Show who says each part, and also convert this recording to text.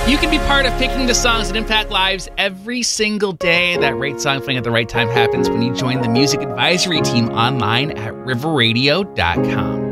Speaker 1: You can be part of picking the songs that impact lives every single day. That right song playing at the right time happens when you join the music advisory team online at riverradio.com.